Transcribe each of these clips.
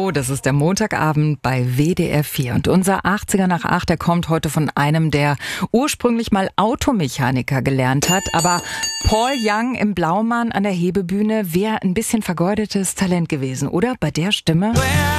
Hallo, das ist der Montagabend bei WDR 4 und unser 80er nach 8, der kommt heute von einem, der ursprünglich mal Automechaniker gelernt hat, aber Paul Young im Blaumann an der Hebebühne wäre ein bisschen vergeudetes Talent gewesen, oder? Bei der Stimme.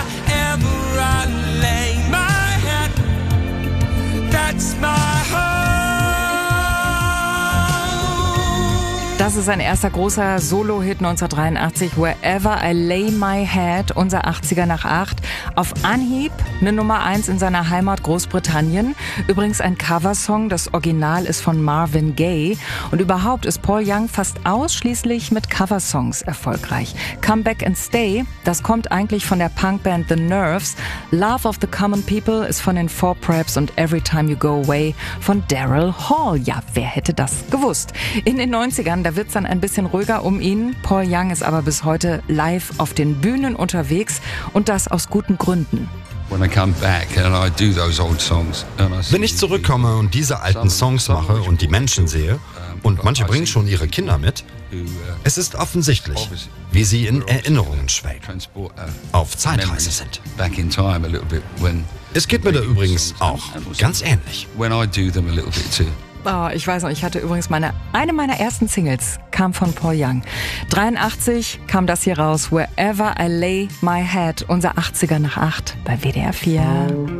Das ist sein erster großer Solo-Hit 1983, Wherever I Lay My Head, unser 80er nach 8. Auf Anhieb eine Nummer 1 in seiner Heimat Großbritannien. Übrigens ein Coversong, das Original ist von Marvin Gaye. Und überhaupt ist Paul Young fast ausschließlich mit Coversongs erfolgreich. Come Back and Stay, das kommt eigentlich von der Punkband The Nerves. Love of the Common People ist von den Four Preps und Every Time You Go Away von Daryl Hall. Ja, wer hätte das gewusst? In den 90ern, da wird's dann ein bisschen ruhiger um ihn. Paul Young ist aber bis heute live auf den Bühnen unterwegs und das aus guten Gründen. Wenn ich zurückkomme und diese alten Songs mache und die Menschen sehe, und manche bringen schon ihre Kinder mit, es ist offensichtlich, wie sie in Erinnerungen schwelgen, auf Zeitreise sind. Es geht mir da übrigens auch ganz ähnlich. Oh, ich weiß noch, ich hatte übrigens eine meiner ersten Singles kam von Paul Young. 83 kam das hier raus, Wherever I Lay My Head, unser 80er nach 8 bei WDR 4.